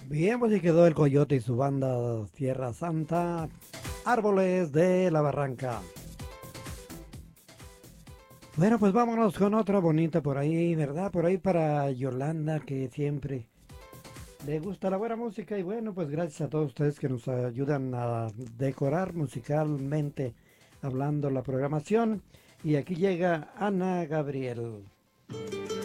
Bien, pues y quedó el Coyote y su banda Tierra Santa, Árboles de la Barranca. Bueno, pues vámonos con otra bonita por ahí, ¿verdad? Por ahí para Yolanda, que siempre le gusta la buena música. Y bueno, pues gracias a todos ustedes que nos ayudan a decorar musicalmente hablando la programación. Y aquí llega Ana Gabriel.